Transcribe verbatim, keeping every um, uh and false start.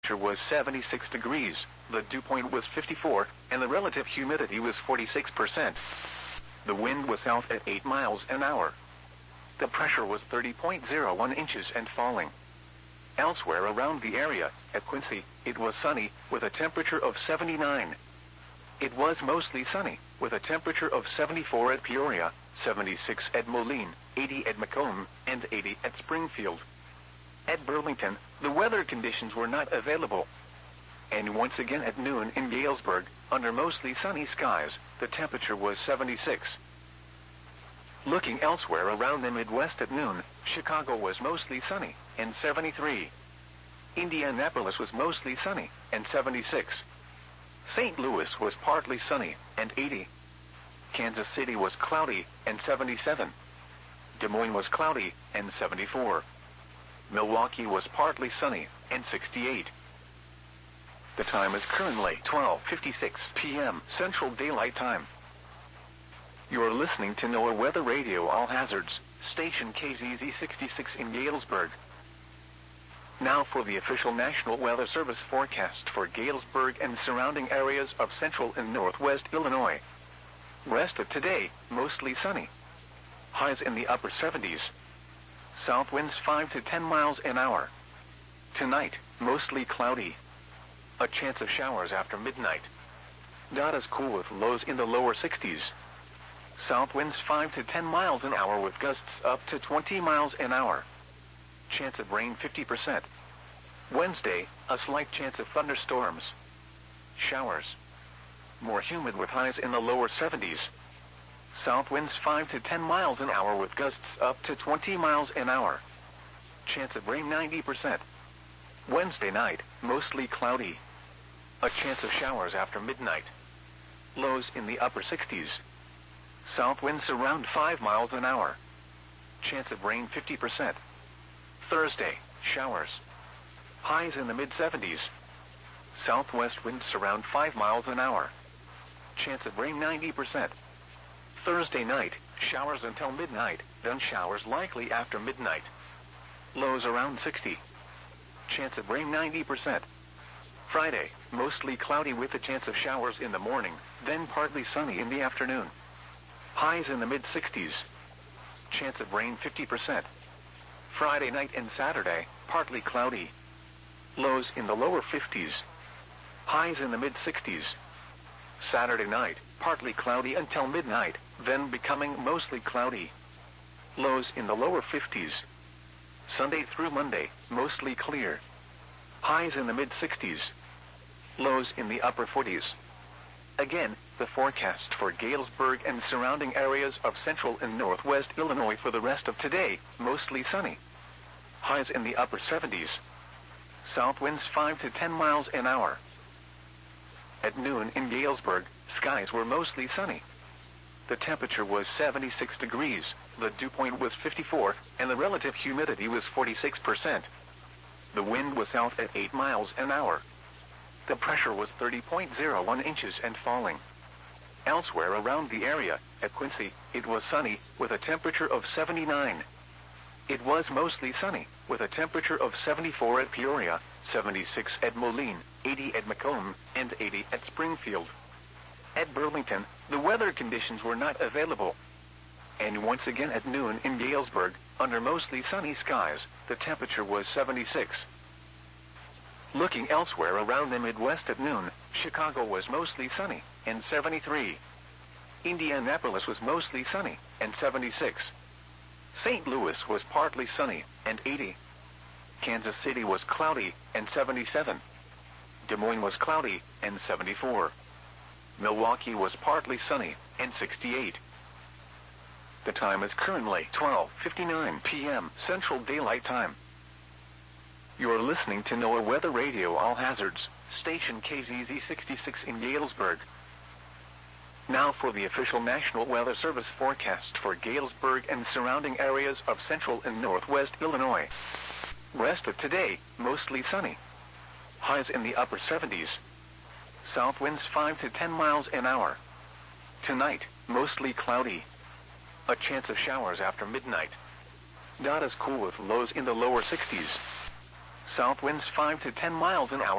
temperature was seventy-six degrees, the dew point was fifty-four, and the relative humidity was forty-six percent. The wind was south at eight miles an hour. The pressure was thirty point zero one inches and falling. Elsewhere around the area, at Quincy, it was sunny, with a temperature of seventy-nine. It was mostly sunny, with a temperature of seventy-four at Peoria, seventy-six at Moline, eighty at Macomb, and eighty at Springfield. At Burlington, the weather conditions were not available. And once again at noon in Galesburg, under mostly sunny skies, the temperature was seventy-six. Looking elsewhere around the Midwest at noon, Chicago was mostly sunny, and seventy-three. Indianapolis was mostly sunny, and seventy-six. Saint Louis was partly sunny, and eighty. Kansas City was cloudy, and seventy-seven. Des Moines was cloudy, and seventy-four. Milwaukee was partly sunny, and sixty-eight. The time is currently twelve fifty-six p m Central Daylight Time. You are listening to NOAA Weather Radio All Hazards, station K Z Z sixty-six in Galesburg. Now for the official National Weather Service forecast for Galesburg and surrounding areas of central and northwest Illinois. Rest of today, mostly sunny. Highs in the upper seventies. South winds five to ten miles an hour. Tonight, mostly cloudy. A chance of showers after midnight. Not as cool with lows in the lower sixties. South winds five to ten miles an hour with gusts up to twenty miles an hour. Chance of rain fifty percent. Wednesday, a slight chance of thunderstorms. Showers. More humid with highs in the lower seventies. South winds five to ten miles an hour with gusts up to twenty miles an hour. Chance of rain ninety percent. Wednesday night, mostly cloudy. A chance of showers after midnight. Lows in the upper sixties. South winds around five miles an hour. Chance of rain fifty percent. Thursday, showers. Highs in the mid seventies. Southwest winds around five miles an hour. Chance of rain ninety percent. Thursday night, showers until midnight, then showers likely after midnight. Lows around sixty. Chance of rain ninety percent. Friday, mostly cloudy with a chance of showers in the morning, then partly sunny in the afternoon. Highs in the mid sixties. Chance of rain fifty percent. Friday night and Saturday, partly cloudy. Lows in the lower fifties. Highs in the mid sixties. Saturday night, partly cloudy until midnight, then becoming mostly cloudy. Lows in the lower fifties. Sunday through Monday, mostly clear. Highs in the mid sixties. Lows in the upper forties. Again, the forecast for Galesburg and surrounding areas of central and northwest Illinois for the rest of today, mostly sunny. Highs in the upper seventies. South winds five to ten miles an hour. At noon in Galesburg, skies were mostly sunny. The temperature was seventy-six degrees, the dew point was fifty-four, and the relative humidity was forty-six percent. The wind was south at eight miles an hour. The pressure was thirty point zero one inches and falling. Elsewhere around the area, at Quincy, it was sunny, with a temperature of seventy-nine. It was mostly sunny, with a temperature of seventy-four at Peoria, seventy-six at Moline, eighty at Macomb, and eighty at Springfield. At Burlington, the weather conditions were not available. And once again at noon in Galesburg, under mostly sunny skies, the temperature was seventy-six. Looking elsewhere around the Midwest at noon, Chicago was mostly sunny, and seventy-three. Indianapolis was mostly sunny, and seventy-six. Saint Louis was partly sunny, and eighty. Kansas City was cloudy, and seventy-seven. Des Moines was cloudy, and seventy-four. Milwaukee was partly sunny, and sixty-eight. The time is currently twelve fifty-nine p m Central Daylight Time. You are listening to NOAA Weather Radio All Hazards, station K Z Z sixty-six in Galesburg. Now for the official National Weather Service forecast for Galesburg and surrounding areas of central and northwest Illinois. Rest of today, mostly sunny. Highs in the upper seventies. South winds five to ten miles an hour. Tonight, mostly cloudy. A chance of showers after midnight. Not as cool with lows in the lower sixties. South winds five to ten miles an hour.